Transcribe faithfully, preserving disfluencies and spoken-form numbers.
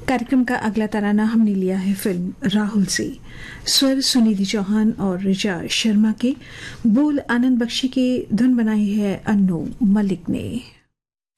कार्यक्रम का अगला तराना हमने लिया है फिल्म राहुल से। स्वर सुनिधि चौहान और ऋचा शर्मा के, बोल आनंद बख्शी के, धुन बनाई है अन्नू मलिक ने।